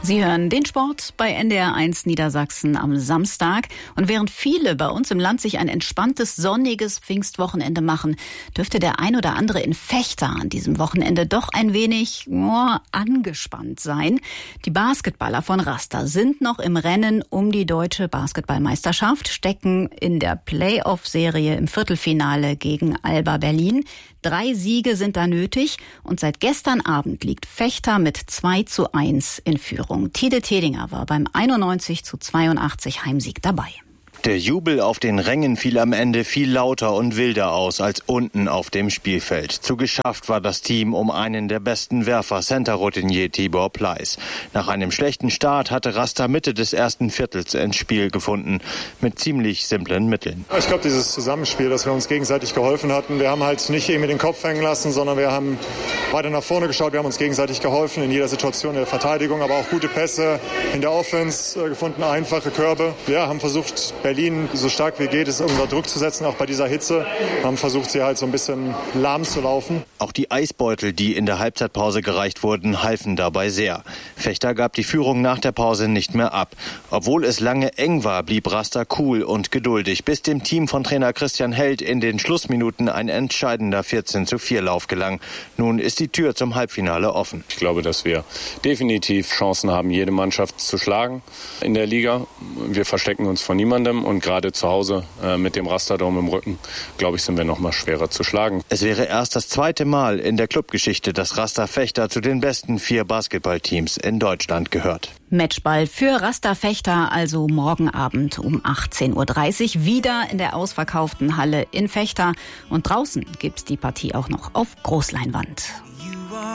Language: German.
Sie hören den Sport bei NDR1 Niedersachsen am Samstag. Und während viele bei uns im Land sich ein entspanntes, sonniges Pfingstwochenende machen, dürfte der ein oder andere in Vechta an diesem Wochenende doch ein wenig angespannt sein. Die Basketballer von Raster sind noch im Rennen um die deutsche Basketballmeisterschaft, stecken in der Playoff-Serie im Viertelfinale gegen Alba Berlin. 3 Siege sind da nötig und seit gestern Abend liegt Vechta mit 2:1 in Führung. Tide Tedinger war beim 91:82 Heimsieg dabei. Der Jubel auf den Rängen fiel am Ende viel lauter und wilder aus als unten auf dem Spielfeld. Zu geschafft war das Team um einen der besten Werfer, Center-Routinier Tibor Pleiss. Nach einem schlechten Start hatte Raster Mitte des ersten Viertels ins Spiel gefunden, mit ziemlich simplen Mitteln. Ich glaube, dieses Zusammenspiel, dass wir uns gegenseitig geholfen hatten, wir haben halt nicht irgendwie den Kopf hängen lassen, sondern wir haben weiter nach vorne geschaut, wir haben uns gegenseitig geholfen in jeder Situation der Verteidigung, aber auch gute Pässe in der Offense gefunden, einfache Körbe. Ja, haben versucht, Berlin so stark wie geht es unter Druck zu setzen, auch bei dieser Hitze. Haben versucht, sie halt so ein bisschen lahm zu laufen. Auch die Eisbeutel, die in der Halbzeitpause gereicht wurden, halfen dabei sehr. Vechta gab die Führung nach der Pause nicht mehr ab. Obwohl es lange eng war, blieb Raster cool und geduldig, bis dem Team von Trainer Christian Held in den Schlussminuten ein entscheidender 14:4 Lauf gelang. Nun ist die Tür zum Halbfinale offen. Ich glaube, dass wir definitiv Chancen haben, jede Mannschaft zu schlagen in der Liga. Wir verstecken uns vor niemandem und gerade zu Hause mit dem Rasterdom im Rücken, glaube ich, sind wir noch mal schwerer zu schlagen. Es wäre erst das zweite Mal in der Clubgeschichte, dass Raster Vechta zu den besten 4 Basketballteams in Deutschland gehört. Matchball für Raster Vechta also morgen Abend um 18:30 Uhr wieder in der ausverkauften Halle in Vechta. Und draußen gibt's die Partie auch noch auf Großleinwand.